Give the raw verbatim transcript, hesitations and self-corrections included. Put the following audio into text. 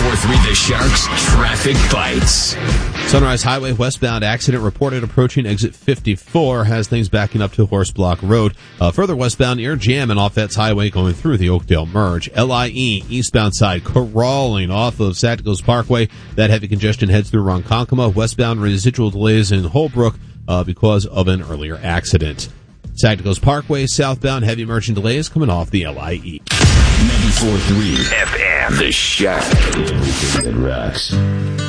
ninety-four point three The Sharks Traffic Bites. Sunrise Highway westbound accident reported approaching exit fifty-four, has things backing up to Horse Block Road. Uh, further westbound near Jam and off Fetz Highway going through the Oakdale merge. L I E eastbound side crawling off of Sacticos Parkway. That heavy congestion heads through Ronkonkoma. Westbound residual delays in Holbrook uh, because of an earlier accident. Sacticos Parkway southbound heavy merging delays coming off the L I E. ninety-four point three F M. The Shack. Everything that rocks.